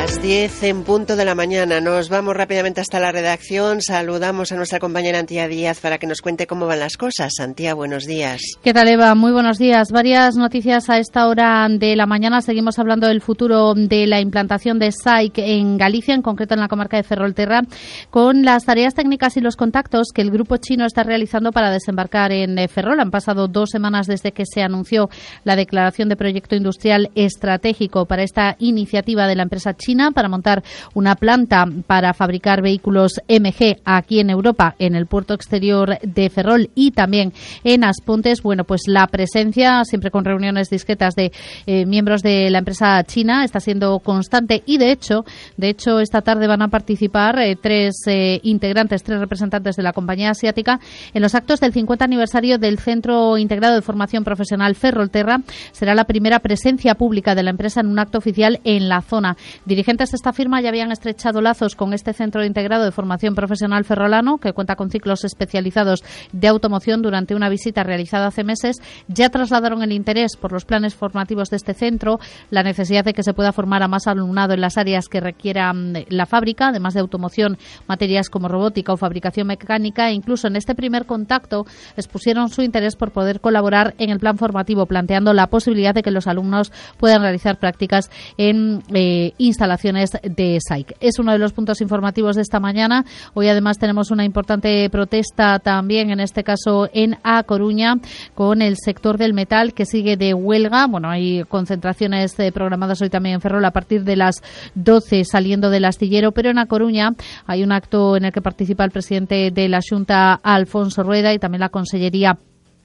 Las 10 en punto de la mañana. Nos vamos rápidamente hasta la redacción. Saludamos a nuestra compañera Antía Díaz para que nos cuente cómo van las cosas. Antía, buenos días. ¿Qué tal, Eva? Muy buenos días. Varias noticias a esta hora de la mañana. Seguimos hablando del futuro de la implantación de SAIC en Galicia, en concreto en la comarca de Ferrolterra, con las tareas técnicas y los contactos que el grupo chino está realizando para desembarcar en Ferrol. Han pasado 2 semanas desde que se anunció la declaración de proyecto industrial estratégico para esta iniciativa de la empresa china para montar una planta para fabricar vehículos MG aquí en Europa, en el puerto exterior de Ferrol y también en Aspontes. Bueno, pues la presencia, siempre con reuniones discretas de miembros de la empresa china, está siendo constante y de hecho esta tarde van a participar 3 representantes de la compañía asiática en los actos del 50 aniversario del Centro Integrado de Formación Profesional Ferrolterra. Será la primera presencia pública de la empresa en un acto oficial en la zona. Dirigentes de esta firma ya habían estrechado lazos con este Centro Integrado de Formación Profesional ferrolano, que cuenta con ciclos especializados de automoción. Durante una visita realizada hace meses, ya trasladaron el interés por los planes formativos de este centro, la necesidad de que se pueda formar a más alumnado en las áreas que requiera la fábrica, además de automoción, materias como robótica o fabricación mecánica, e incluso en este primer contacto expusieron su interés por poder colaborar en el plan formativo, planteando la posibilidad de que los alumnos puedan realizar prácticas en instalaciones de SAIC. Es uno de los puntos informativos de esta mañana. Hoy además tenemos una importante protesta también, en este caso en A Coruña, con el sector del metal que sigue de huelga. Bueno, hay concentraciones programadas hoy también en Ferrol a partir de las 12 saliendo del astillero, pero en A Coruña hay un acto en el que participa el presidente de la Xunta, Alfonso Rueda, y también la Consellería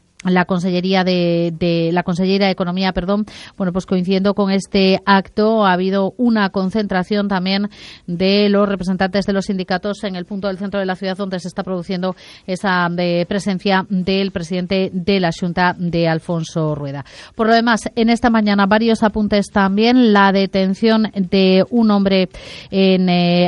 de Economía, Bueno, pues coincidiendo con este acto ha habido una concentración también de los representantes de los sindicatos en el punto del centro de la ciudad donde se está produciendo esa presencia del presidente de la Xunta, de Alfonso Rueda. Por lo demás, en esta mañana varios apuntes también. La detención de un hombre en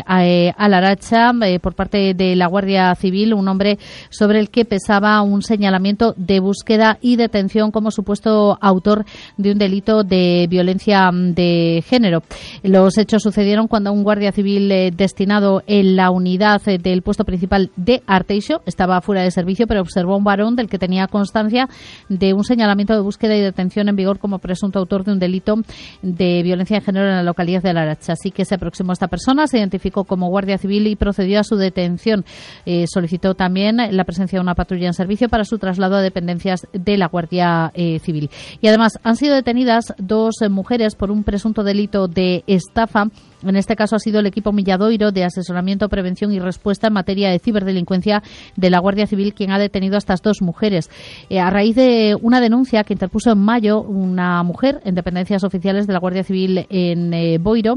Alaracha por parte de la Guardia Civil, un hombre sobre el que pesaba un señalamiento de búsqueda y detención como supuesto autor de un delito de violencia de género. Los hechos sucedieron cuando un guardia civil destinado en la unidad del puesto principal de Arteixo estaba fuera de servicio, pero observó a un varón del que tenía constancia de un señalamiento de búsqueda y detención en vigor como presunto autor de un delito de violencia de género en la localidad de Alaracha. Así que se aproximó a esta persona, se identificó como guardia civil y procedió a su detención. Solicitó también la presencia de una patrulla en servicio para su traslado a dependencias de la Guardia Civil. Y además han sido detenidas 2 mujeres por un presunto delito de estafa. En este caso ha sido el equipo Milladoiro de asesoramiento, prevención y respuesta en materia de ciberdelincuencia de la Guardia Civil quien ha detenido a estas 2 mujeres. A raíz de una denuncia que interpuso en mayo una mujer en dependencias oficiales de la Guardia Civil en Boiro,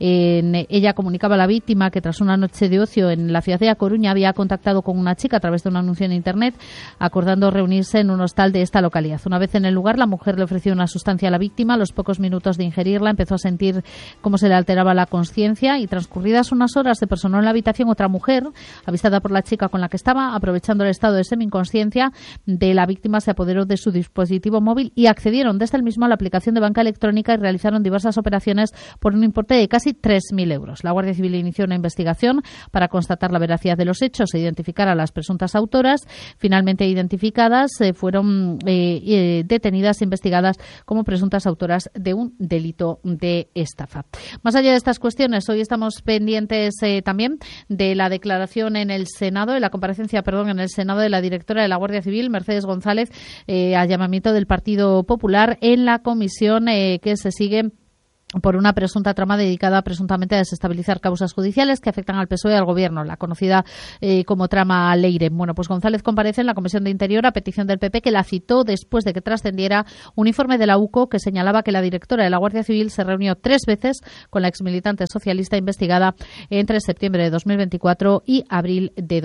ella comunicaba a la víctima que tras una noche de ocio en la ciudad de A Coruña había contactado con una chica a través de un anuncio en Internet, acordando reunirse en un hostal de esta localidad. Una vez en el lugar, la mujer le ofreció una sustancia a la víctima. A los pocos minutos de ingerirla empezó a sentir cómo se le alteraba la conciencia y transcurridas unas horas se personó en la habitación otra mujer, avistada por la chica con la que estaba. Aprovechando el estado de semi-inconsciencia de la víctima, se apoderó de su dispositivo móvil y accedieron desde el mismo a la aplicación de banca electrónica y realizaron diversas operaciones por un importe de casi 3.000 euros. La Guardia Civil inició una investigación para constatar la veracidad de los hechos e identificar a las presuntas autoras. Finalmente identificadas, fueron detenidas e investigadas como presuntas autoras de un delito de estafa. Más allá de estas cuestiones, hoy estamos pendientes también de la declaración en el Senado, de la comparecencia, en el Senado de la directora de la Guardia Civil, Mercedes González, a llamamiento del Partido Popular en la comisión que se sigue por una presunta trama dedicada presuntamente a desestabilizar causas judiciales que afectan al PSOE y al Gobierno, la conocida como trama Leire. Bueno, pues González comparece en la Comisión de Interior a petición del PP, que la citó después de que trascendiera un informe de la UCO que señalaba que la directora de la Guardia Civil se reunió 3 veces con la exmilitante socialista investigada entre septiembre de 2024 y abril de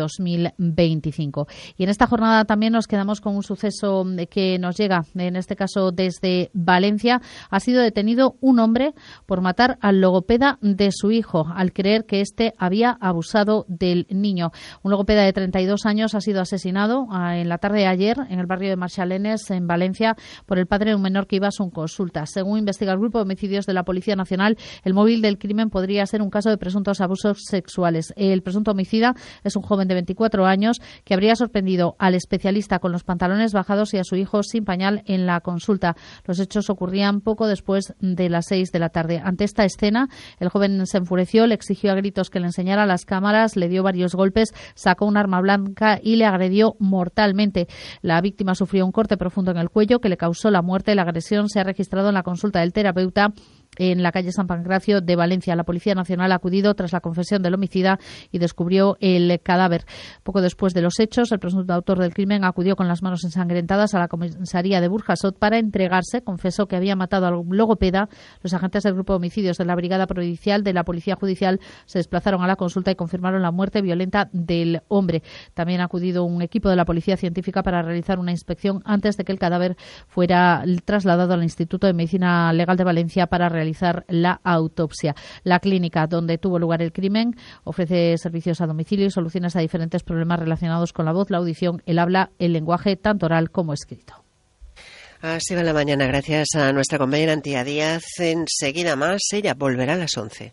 2025. Y en esta jornada también nos quedamos con un suceso que nos llega, en este caso desde Valencia. Ha sido detenido un hombre padre por matar al logopeda de su hijo, al creer que éste había abusado del niño. Un logopeda de 32 años ha sido asesinado en la tarde de ayer en el barrio de Marchalenes, en Valencia, por el padre de un menor que iba a su consulta. Según investiga el Grupo de Homicidios de la Policía Nacional, el móvil del crimen podría ser un caso de presuntos abusos sexuales. El presunto homicida es un joven de 24 años que habría sorprendido al especialista con los pantalones bajados y a su hijo sin pañal en la consulta. Los hechos ocurrían poco después de las 6 de la tarde. Ante esta escena, el joven se enfureció, le exigió a gritos que le enseñara las cámaras, le dio varios golpes, sacó un arma blanca y le agredió mortalmente. La víctima sufrió un corte profundo en el cuello que le causó la muerte. La agresión se ha registrado en la consulta del terapeuta en la calle San Pancracio de Valencia. La Policía Nacional ha acudido tras la confesión del homicida y descubrió el cadáver. Poco después de los hechos, el presunto autor del crimen acudió con las manos ensangrentadas a la comisaría de Burjasot para entregarse. Confesó que había matado al logopeda. Los agentes del Grupo de Homicidios de la Brigada Provincial de la Policía Judicial se desplazaron a la consulta y confirmaron la muerte violenta del hombre. También ha acudido un equipo de la Policía Científica para realizar una inspección antes de que el cadáver fuera trasladado al Instituto de Medicina Legal de Valencia para realizar la autopsia. La clínica donde tuvo lugar el crimen ofrece servicios a domicilio y soluciones a diferentes problemas relacionados con la voz, la audición, el habla, el lenguaje, tanto oral como escrito. Así va la mañana, gracias a nuestra compañera Antía Díaz. Enseguida más, ella volverá a las 11.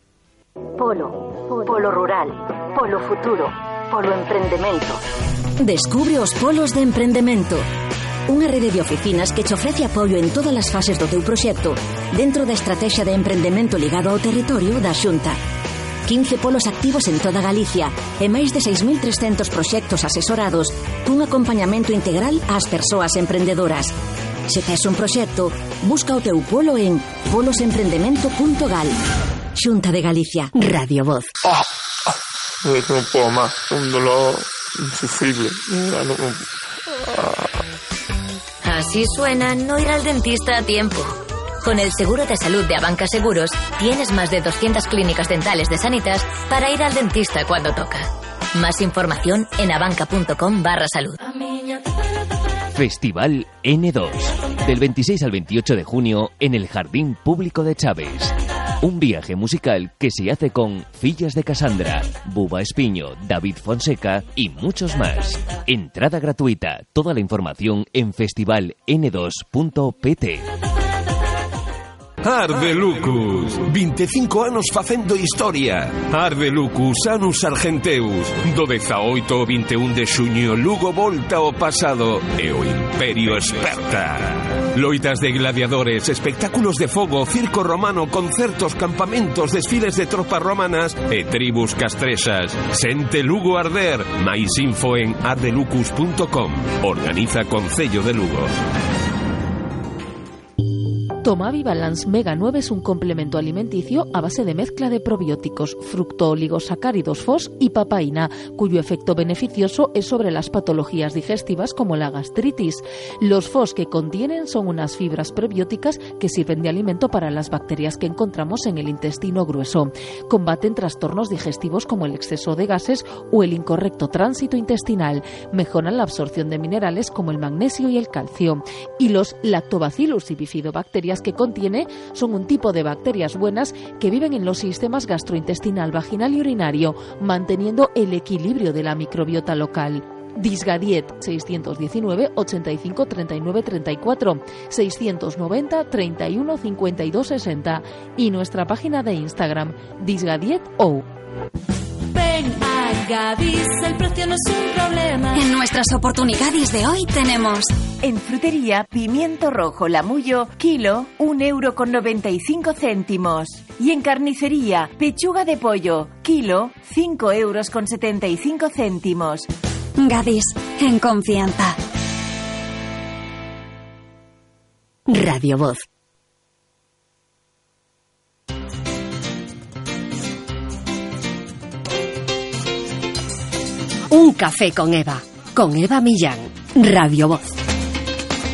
Polo rural, polo futuro, polo emprendemento. Descubre os polos de emprendemento. Unha rede de oficinas que te ofrece apoio en todas as fases do teu proxecto dentro da estrategia de emprendemento ligado ao territorio da Xunta. 15 polos activos en toda Galicia e máis de 6.300 proxectos asesorados cun acompañamento integral ás persoas emprendedoras. Se tes un proxecto, busca o teu polo en polosemprendemento.gal. Xunta de Galicia. Radio Voz. No puedo más. Un dolor insufrible. Así suena no ir al dentista a tiempo. Con el seguro de salud de Abanca Seguros, tienes más de 200 clínicas dentales de Sanitas para ir al dentista cuando toca. Más información en abanca.com/salud. Festival N2. Del 26 al 28 de junio en el Jardín Público de Chaves. Un viaje musical que se hace con Fillas de Casandra, Buba Espiño, David Fonseca y muchos más. Entrada gratuita. Toda la información en festivaln2.pt. Arde Lucus, 25 anos facendo historia. Arde Lucus, Anus Argenteus. Do 18 ao 21 de xuño, Lugo volta ao pasado e o Imperio esperta. Loitas de gladiadores, espectáculos de fogo, circo romano, concertos, campamentos, desfiles de tropas romanas e tribus castrexas. Sente Lugo arder. Mais info en ardelucus.com. Organiza Concello de Lugo. Tomavi Balance Mega 9 es un complemento alimenticio a base de mezcla de probióticos, fructooligosacáridos FOS y papaína, cuyo efecto beneficioso es sobre las patologías digestivas como la gastritis. Los FOS que contienen son unas fibras prebióticas que sirven de alimento para las bacterias que encontramos en el intestino grueso. Combaten trastornos digestivos como el exceso de gases o el incorrecto tránsito intestinal. Mejoran la absorción de minerales como el magnesio y el calcio. Y los Lactobacillus y bifidobacterias que contiene son un tipo de bacterias buenas que viven en los sistemas gastrointestinal, vaginal y urinario, manteniendo el equilibrio de la microbiota local. Disgadiet 619 85 39 34 690 31 52 60 y nuestra página de Instagram Disgadiet.ou. Ven a Gadis, el precio no es un problema. En nuestras oportunidades de hoy tenemos: en frutería, pimiento rojo Lamullo, kilo, 1,95 €. Y en carnicería, pechuga de pollo, kilo, 5,75 €. Gadis, en confianza. Radio Voz. Un café con Eva Millán. Radio Voz.